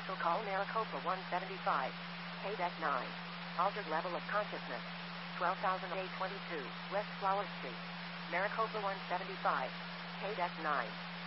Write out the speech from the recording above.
Special call Maricopa 175. KDEC 9. Altered level of consciousness. 12,822 West Flower Street. Maricopa 175. KDEC 9.